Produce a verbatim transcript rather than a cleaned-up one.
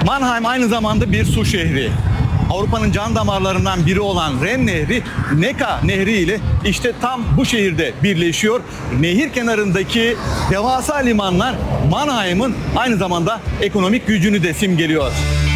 Mannheim aynı zamanda bir su şehri. Avrupa'nın can damarlarından biri olan Ren Nehri, Neckar Nehri ile işte tam bu şehirde birleşiyor. Nehir kenarındaki devasa limanlar Mannheim'ın aynı zamanda ekonomik gücünü de simgeliyor.